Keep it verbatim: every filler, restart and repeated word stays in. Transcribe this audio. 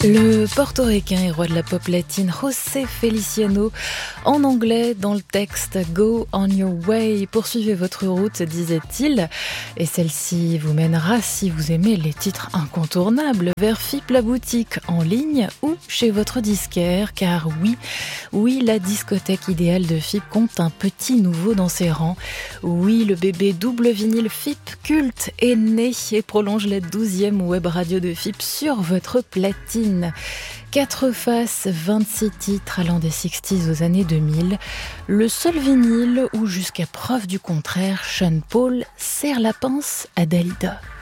Le portoricain et roi de la pop latine José Feliciano, en anglais dans le texte « Go on your way », poursuivez votre route, disait-il, et celle-ci vous mènera, si vous aimez les titres incontournables, vers F I P la boutique en ligne ou chez votre disquaire, car oui, oui, la discothèque idéale de F I P compte un petit nouveau dans ses rangs. Oui, le bébé double vinyle F I P culte est né et prolonge la douzième web radio de F I P sur votre platine. Quatre faces, vingt-six titres allant des sixties aux années deux mille. Le seul vinyle où, jusqu'à preuve du contraire, Sean Paul serre la pince à Dalida.